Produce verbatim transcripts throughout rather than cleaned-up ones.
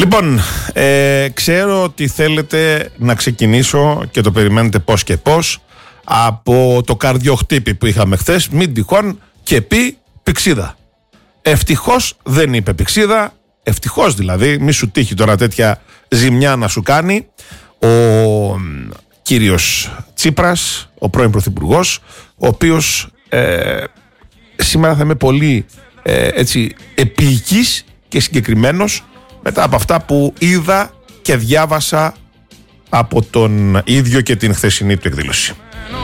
Λοιπόν, ε, ξέρω ότι θέλετε να ξεκινήσω και το περιμένετε πώς και πώς από το καρδιοχτύπη που είχαμε χθες, μην τυχόν και πει Πηξίδα. Ευτυχώς δεν είπε Πηξίδα, ευτυχώς δηλαδή, μη σου τύχει τώρα τέτοια ζημιά να σου κάνει ο κύριος Τσίπρας, ο πρώην πρωθυπουργός, ο οποίος ε, σήμερα θα είμαι πολύ ε, έτσι επίοικης και συγκεκριμένος μετά από αυτά που είδα και διάβασα από τον ίδιο και την χθεσινή του εκδήλωση.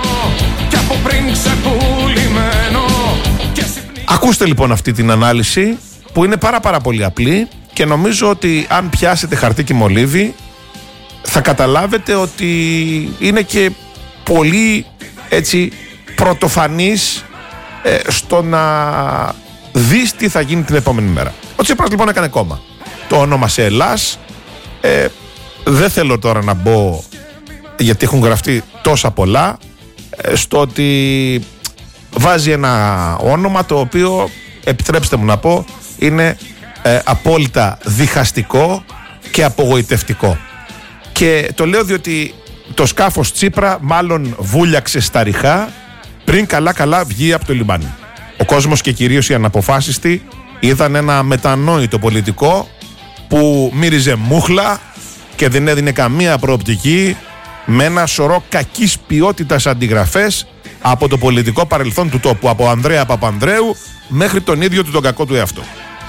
Ακούστε λοιπόν αυτή την ανάλυση που είναι πάρα πάρα πολύ απλή και νομίζω ότι αν πιάσετε χαρτί και μολύβι θα καταλάβετε ότι είναι και πολύ έτσι πρωτοφανής ε, στο να δεις τι θα γίνει την επόμενη μέρα. Ο Τσίπρας λοιπόν έκανε κόμμα. Το ονόμασε Ελλάς. Ε, δεν θέλω τώρα να μπω, γιατί έχουν γραφτεί τόσα πολλά, ε, στο ότι βάζει ένα όνομα το οποίο, επιτρέψτε μου να πω, είναι ε, απόλυτα διχαστικό και απογοητευτικό. Και το λέω διότι το σκάφος Τσίπρα μάλλον βούλιαξε στα ριχά πριν καλά καλά βγει από το λιμάνι. Ο κόσμος και κυρίως οι αναποφάσιστοι είδαν ένα μετανόητο πολιτικό που μύριζε μούχλα και δεν έδινε καμία προοπτική, με ένα σωρό κακής ποιότητας αντιγραφές από το πολιτικό παρελθόν του τόπου, από Ανδρέα Παπανδρέου μέχρι τον ίδιο του τον κακό του εαυτό.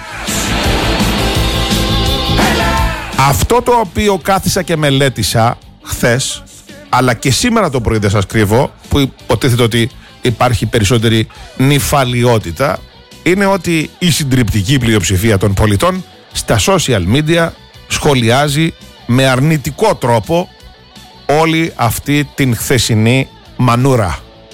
Αυτό το οποίο κάθισα και μελέτησα χθες, αλλά και σήμερα το πρωί δεν σας κρύβω, που υποτίθεται ότι υπάρχει περισσότερη νυφαλιότητα, είναι ότι η συντριπτική πλειοψηφία των πολιτών στα social media σχολιάζει με αρνητικό τρόπο όλη αυτή την χθεσινή μανούρα.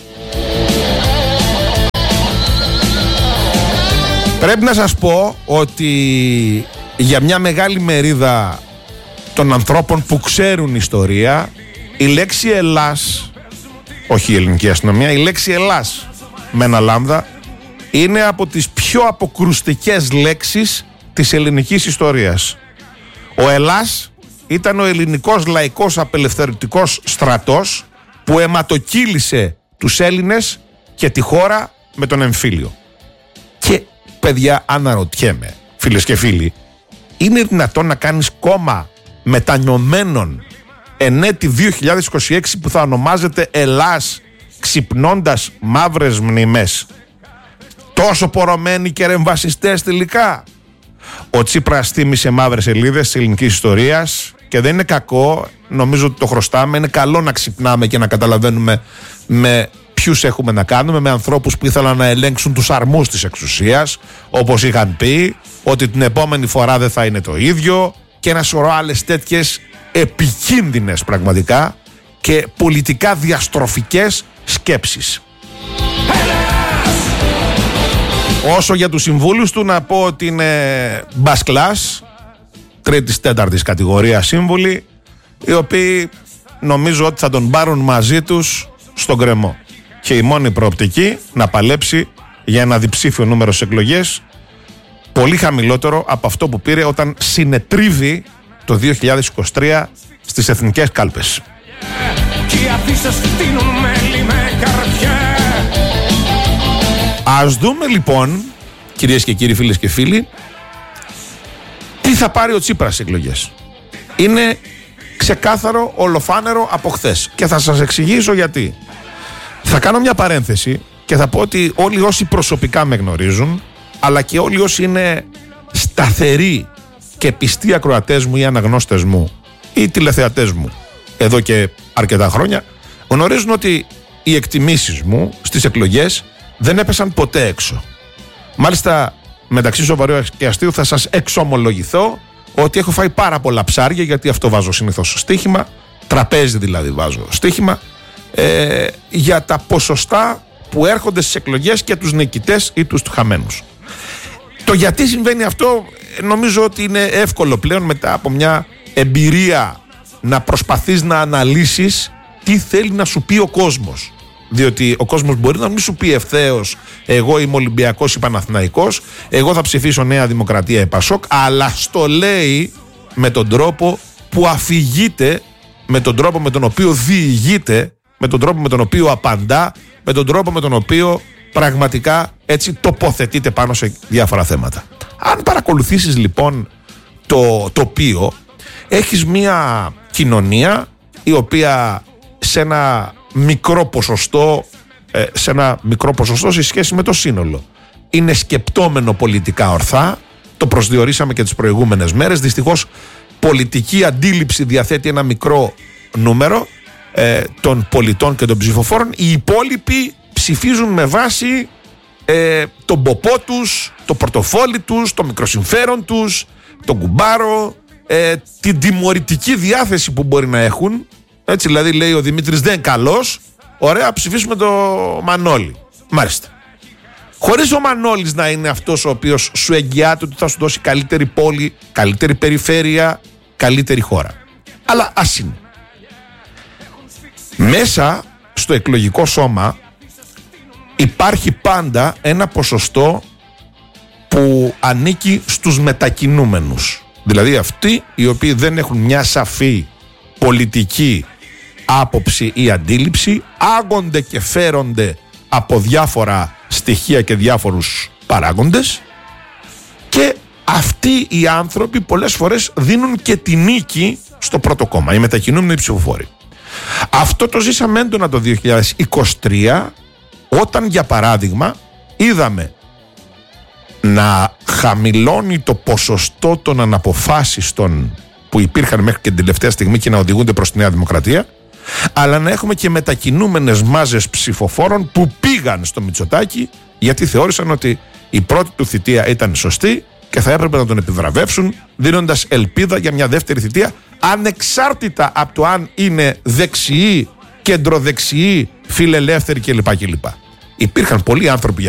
Πρέπει να σας πω ότι για μια μεγάλη μερίδα των ανθρώπων που ξέρουν ιστορία, η λέξη Ελλάς, όχι η ελληνική αστυνομία, η λέξη Ελλάς με ένα λάμδα, είναι από τις πιο αποκρουστικές λέξεις της ελληνικής ιστορίας. Ο Ελλάς ήταν ο ελληνικός λαϊκός απελευθερωτικός στρατός που αιματοκύλησε τους Έλληνες και τη χώρα με τον εμφύλιο. Και παιδιά, αναρωτιέμαι, φίλες και φίλοι, είναι δυνατόν να κάνεις κόμμα μετανιωμένων εν έτη δύο χιλιάδες είκοσι έξι που θα ονομάζεται Ελλάς, ξυπνώντας μαύρες μνημές? Τόσο πορωμένοι και ρεμβασιστές τελικά. Ο Τσίπρας θύμισε μαύρες σελίδες της ελληνικής ιστορίας και δεν είναι κακό, νομίζω ότι το χρωστάμε. Είναι καλό να ξυπνάμε και να καταλαβαίνουμε με ποιους έχουμε να κάνουμε, με ανθρώπους που ήθελαν να ελέγξουν τους αρμούς της εξουσίας, όπως είχαν πει ότι την επόμενη φορά δεν θα είναι το ίδιο, και ένα σωρό άλλες τέτοιες επικίνδυνες πραγματικά και πολιτικά διαστροφικές σκέψεις. Όσο για τους συμβούλους του, να πω ότι είναι μπας κλάς, τρίτης τέταρτης κατηγορία σύμβουλοι, οι οποίοι νομίζω ότι θα τον πάρουν μαζί τους στον γκρεμό. Και η μόνη προοπτική να παλέψει για ένα διψήφιο νούμερο στις εκλογές, πολύ χαμηλότερο από αυτό που πήρε όταν συνετρίβει το δύο χιλιάδες είκοσι τρία στις εθνικές κάλπες. Ας δούμε λοιπόν, κυρίες και κύριοι, φίλες και φίλοι, τι θα πάρει ο Τσίπρας στις εκλογές. Είναι ξεκάθαρο, ολοφάνερο από χθες και θα σας εξηγήσω γιατί. Θα κάνω μια παρένθεση και θα πω ότι όλοι όσοι προσωπικά με γνωρίζουν, αλλά και όλοι όσοι είναι σταθεροί και πιστοί ακροατές μου ή αναγνώστες μου ή τηλεθεατές μου εδώ και αρκετά χρόνια, γνωρίζουν ότι οι εκτιμήσεις μου στις εκλογές δεν έπεσαν ποτέ έξω. Μάλιστα, μεταξύ σοβαρού και αστείου θα σας εξομολογηθώ ότι έχω φάει πάρα πολλά ψάρια, γιατί αυτό βάζω συνήθως στοίχημα, τραπέζι δηλαδή βάζω στοίχημα, ε, για τα ποσοστά που έρχονται στις εκλογές και τους νικητές ή τους χαμένους. Το γιατί συμβαίνει αυτό νομίζω ότι είναι εύκολο πλέον μετά από μια εμπειρία να προσπαθείς να αναλύσεις τι θέλει να σου πει ο κόσμος. Διότι ο κόσμος μπορεί να μην σου πει ευθέως εγώ είμαι Ολυμπιακός ή Παναθηναϊκός, εγώ θα ψηφίσω Νέα Δημοκρατία ή Πασόκ, αλλά στο λέει με τον τρόπο που αφηγείται, με τον τρόπο με τον οποίο διηγείται, με τον τρόπο με τον οποίο απαντά, με τον τρόπο με τον οποίο πραγματικά έτσι τοποθετείται πάνω σε διάφορα θέματα. Αν παρακολουθήσεις λοιπόν το τοπίο, έχεις μια κοινωνία η οποία σε ένα μικρό ποσοστό, ε, σε ένα μικρό ποσοστό σε σχέση με το σύνολο, είναι σκεπτόμενο πολιτικά ορθά. Το προσδιορίσαμε και τις προηγούμενες μέρες. Δυστυχώς πολιτική αντίληψη διαθέτει ένα μικρό νούμερο ε, των πολιτών και των ψηφοφόρων. Οι υπόλοιποι ψηφίζουν με βάση ε, τον ποπό τους, το πορτοφόλι τους, το μικροσυμφέρον τους, τον κουμπάρο, ε, την τιμωρητική διάθεση που μπορεί να έχουν. Έτσι δηλαδή λέει ο Δημήτρης δεν είναι καλός, ωραία, ψηφίσουμε το Μανώλη. Μάλιστα. Χωρίς ο Μανώλης να είναι αυτός ο οποίος σου εγγυάται ότι θα σου δώσει καλύτερη πόλη, καλύτερη περιφέρεια, καλύτερη χώρα. Αλλά ας είναι. Μέσα στο εκλογικό σώμα υπάρχει πάντα ένα ποσοστό που ανήκει στους μετακινούμενους. Δηλαδή αυτοί οι οποίοι δεν έχουν μια σαφή πολιτική άποψη ή αντίληψη, άγονται και φέρονται από διάφορα στοιχεία και διάφορους παράγοντες, και αυτοί οι άνθρωποι πολλές φορές δίνουν και τη νίκη στο πρώτο κόμμα, οι μετακινούμενοι ψηφοφόροι. Αυτό το ζήσαμε έντονα το δύο χιλιάδες είκοσι τρία, όταν για παράδειγμα είδαμε να χαμηλώνει το ποσοστό των αναποφάσιστων που υπήρχαν μέχρι και την τελευταία στιγμή και να οδηγούνται προς τη Νέα Δημοκρατία, αλλά να έχουμε και μετακινούμενες μάζες ψηφοφόρων που πήγαν στο Μητσοτάκη γιατί θεώρησαν ότι η πρώτη του θητεία ήταν σωστή και θα έπρεπε να τον επιβραβεύσουν, δίνοντας ελπίδα για μια δεύτερη θητεία, ανεξάρτητα από το αν είναι δεξιοί, κεντροδεξιοί, φιλελεύθεροι κλπ. κλπ. Υπήρχαν πολλοί άνθρωποι